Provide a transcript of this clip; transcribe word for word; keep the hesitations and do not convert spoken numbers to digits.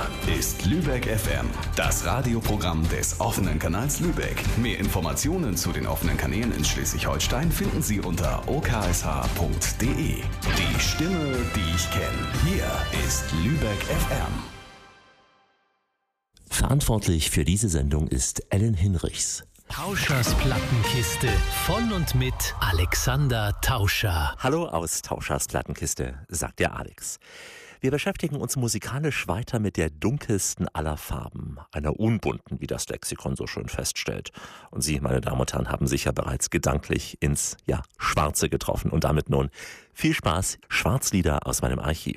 ist Lübeck F M, das Radioprogramm des offenen Kanals Lübeck. Mehr Informationen zu den offenen Kanälen in Schleswig-Holstein finden Sie unter o k s h punkt d e. Die Stimme, die ich kenne. Hier ist Lübeck F M. Verantwortlich für diese Sendung ist Ellen Hinrichs. Tauschers Plattenkiste von und mit Alexander Tauscher. Hallo aus Tauschers Plattenkiste, sagt der Alex. Wir beschäftigen uns musikalisch weiter mit der dunkelsten aller Farben, einer unbunten, wie das Lexikon so schön feststellt. Und Sie, meine Damen und Herren, haben sich ja bereits gedanklich ins, ja, Schwarze getroffen. Und damit nun viel Spaß, Schwarzlieder aus meinem Archiv.